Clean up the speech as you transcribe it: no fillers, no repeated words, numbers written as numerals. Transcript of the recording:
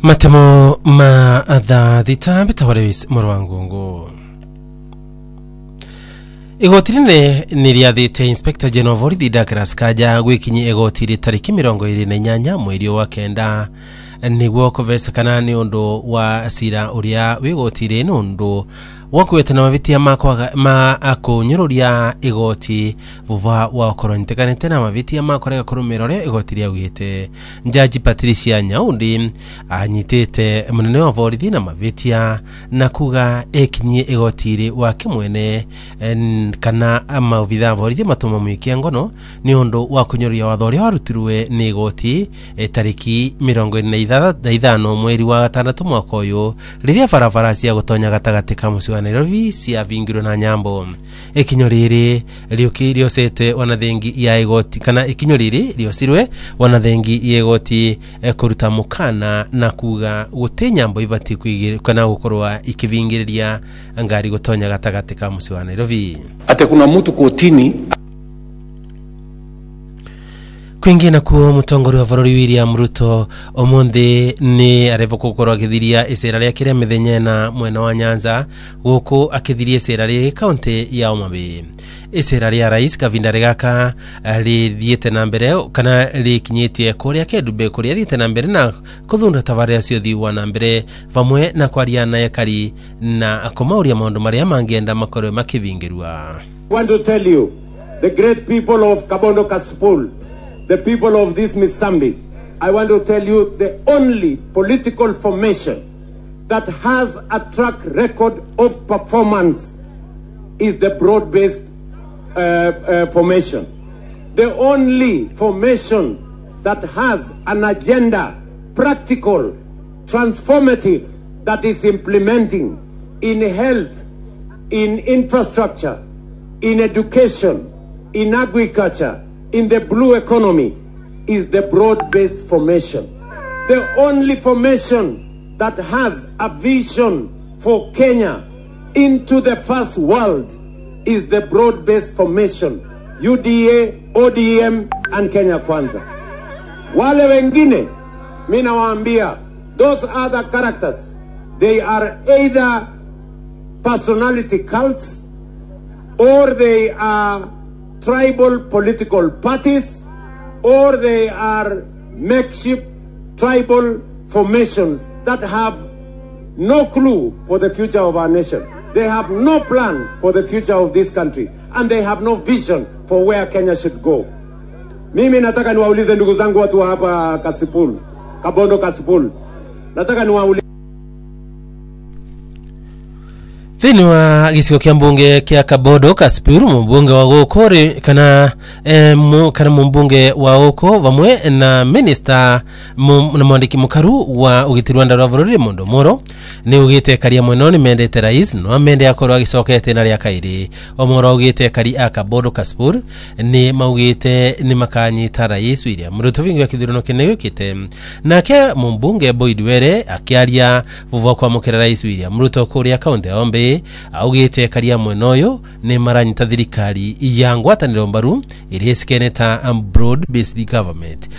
Matemo ma thita bitawalewis Murwangungu. Igotiri ni riathite Inspector General Vorithi Douglas Kaja gwikinyi igotiri tariki 28 mweri wa kenda niguo kuvecekana ni undu wa cira uria wigotiri nundu wakwetana mavitia ma akunyururia igoti vuva wa korontekanete na mavitia makorega kurumirore igoti ria ugite Jaji Patricia Nyaundi anyitete munene wa Vorithi na mavitia na kuga ekinyi igotiri wa kimwene kana mavitha Vorithi matuma mwikia ngono ni undu wa kunyururia watho uria warutirwe ni igoti tariki 25 mweri wa 6 mwaka uyu riria barabara cia gutonya gatagati ka muci wa Nairobi cia vingiro na nyambo. Ekinyo riri riosete wanathengi ya igoti kana ekinyo riri riosirwe wanathengi ya igoti kuruta mukana na kuga gute nyambo ibati kwigire kana gukorwa ikivingiriria ngari gutonya gatagati ka muci wa Nairobi. Ate kuna mtu kotini kwingina kuo mutongori wa Vururi William Ruto omonde ni arevo gukorwa agithiria icera ria kiria mithenya na mwena wa Nyanza guku akithiria icera ria kaunti ya Homabay. Icera ria rais Kavinda Regaka rithiete na mbere kana rikinyitie kuria Kedube kuria thiete na mbere na kuthunda tavaria cio thiwa na mbere vamwe na kwaria na yakari na kumauria maundu maria mangienda makorwe makivingirwa. Want to tell you the great people of Kabondo Kasipul, the people of this Mozambique, I want to tell you the only political formation that has a track record of performance is the broad-based formation. The only formation that has an agenda, practical, transformative, that is implementing in health, in infrastructure, in education, in agriculture, in the blue economy, is the broad-based formation. The only formation that has a vision for Kenya into the first world is the broad-based formation, UDA, ODM, and Kenya Kwanza. Wale wengine, mina waambia, those other characters, they are either personality cults or they are tribal political parties, or they are makeshift tribal formations that have no clue for the future of our nation. They have no plan for the future of this country, and they have no vision for where Kenya should go. Mimi nataka niwaulize ndugu zangu watu wa hapa Kasipul, Kabondo Kasipul. Nataka niwaulize Thini wa gisigo kia mbunge kia Kabondo Kasipul, mbunge wa Gukore kana mbunge wa Oko vamwe na minister na mwandiki mukaru wa ugitiri wa Ndara Vururi Mondo Moro ni ugite karia mweno ni mendete rais no mende akorwa gicokete na ria kairi omoro ugite kari Kabondo Kasipul ni maugite ni makanyita rais William Ruto vinga kithurano kinegyo kite nake mbunge Boyd Were akiaria vuva kwa mukira rais William Ruto kuria kaunti ya Homabay augite karia mwenoyo ni maranyita thirikari ya ngwataniro mbaru iri sikeneta broad based government.